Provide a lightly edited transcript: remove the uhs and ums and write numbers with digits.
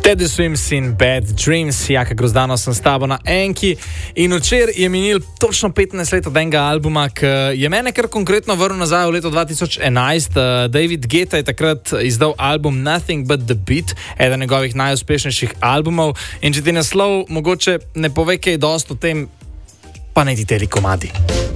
Teddy Swims in Bad Dreams, Jaka Grozdano sem s tabo na Enki in včeraj je minil točno 15 let od enega albuma, ki je mene kar konkretno vrnil nazaj v leto 2011. David Guetta je takrat izdal album Nothing But The Beat, eden njegovih najuspešnejših albumov, in če ti naslov mogoče ne pove kaj dosti o tem, pa ne ti teli komadi.